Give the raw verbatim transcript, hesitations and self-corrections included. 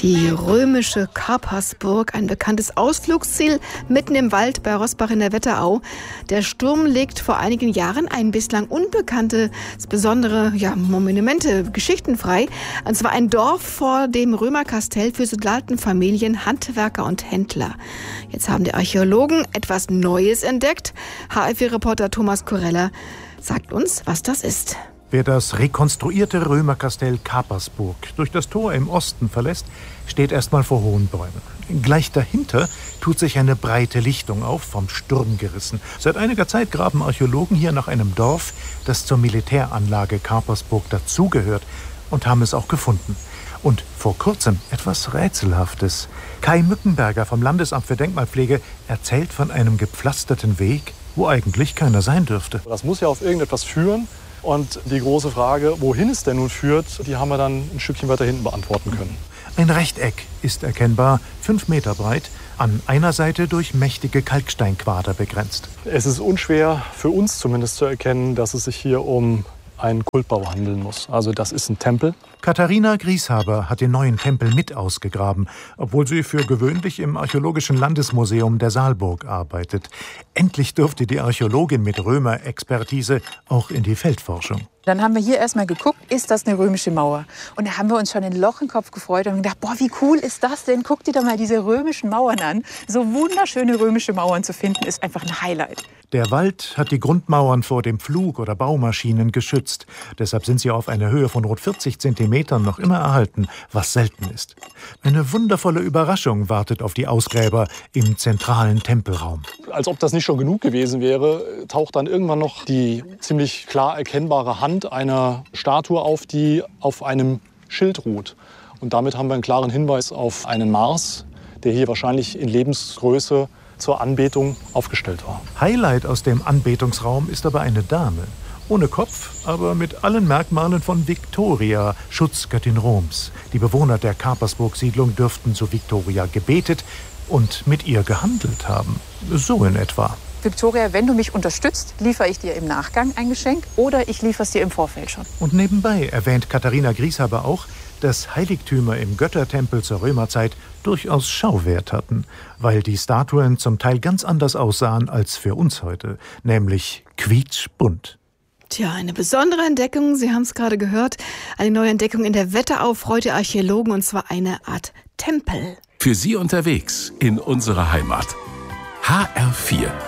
Die römische Karpersburg, ein bekanntes Ausflugsziel mitten im Wald bei Roßbach in der Wetterau. Der Sturm legt vor einigen Jahren ein bislang unbekanntes, besondere ja, Monumente, Geschichten frei. Und zwar ein Dorf vor dem Römerkastell für Soldatenfamilien, Handwerker und Händler. Jetzt haben die Archäologen etwas Neues entdeckt. H F vier-Reporter Thomas Kurella sagt uns, was das ist. Wer das rekonstruierte Römerkastell Karpersburg durch das Tor im Osten verlässt, steht erstmal vor hohen Bäumen. Gleich dahinter tut sich eine breite Lichtung auf, vom Sturm gerissen. Seit einiger Zeit graben Archäologen hier nach einem Dorf, das zur Militäranlage Karpersburg dazugehört, und haben es auch gefunden. Und vor kurzem etwas Rätselhaftes. Kai Mückenberger vom Landesamt für Denkmalpflege erzählt von einem gepflasterten Weg, wo eigentlich keiner sein dürfte. Das muss ja auf irgendetwas führen. Und die große Frage, wohin es denn nun führt, die haben wir dann ein Stückchen weiter hinten beantworten können. Ein Rechteck ist erkennbar, fünf Meter breit, an einer Seite durch mächtige Kalksteinquader begrenzt. Es ist unschwer, für uns zumindest zu erkennen, dass es sich hier um einen Kultbau handeln muss. Also das ist ein Tempel. Katharina Grieshaber hat den neuen Tempel mit ausgegraben, obwohl sie für gewöhnlich im Archäologischen Landesmuseum der Saalburg arbeitet. Endlich durfte die Archäologin mit Römer-Expertise auch in die Feldforschung. Dann haben wir hier erstmal geguckt, ist das eine römische Mauer? Und da haben wir uns schon ein Loch im Kopf gefreut und gedacht, boah, wie cool ist das denn? Guck dir doch mal diese römischen Mauern an. So wunderschöne römische Mauern zu finden, ist einfach ein Highlight. Der Wald hat die Grundmauern vor dem Flug- oder Baumaschinen geschützt. Deshalb sind sie auf einer Höhe von rund vierzig Zentimetern noch immer erhalten, was selten ist. Eine wundervolle Überraschung wartet auf die Ausgräber im zentralen Tempelraum. Als ob das nicht schon genug gewesen wäre, taucht dann irgendwann noch die ziemlich klar erkennbare Hand einer Statue auf, die auf einem Schild ruht. Und damit haben wir einen klaren Hinweis auf einen Mars, der hier wahrscheinlich in Lebensgröße zur Anbetung aufgestellt war. Highlight aus dem Anbetungsraum ist aber eine Dame. Ohne Kopf, aber mit allen Merkmalen von Victoria, Schutzgöttin Roms. Die Bewohner der Karpersburg-Siedlung dürften zu Victoria gebetet und mit ihr gehandelt haben. So in etwa. Victoria, wenn du mich unterstützt, liefere ich dir im Nachgang ein Geschenk oder ich liefere es dir im Vorfeld schon. Und nebenbei erwähnt Katharina Grieshaber auch, dass Heiligtümer im Göttertempel zur Römerzeit durchaus Schauwert hatten, weil die Statuen zum Teil ganz anders aussahen als für uns heute, nämlich quietschbunt. Tja, eine besondere Entdeckung, Sie haben es gerade gehört, eine neue Entdeckung in der Wetterau freut die Archäologen, und zwar eine Art Tempel. Für Sie unterwegs in unserer Heimat. H R vier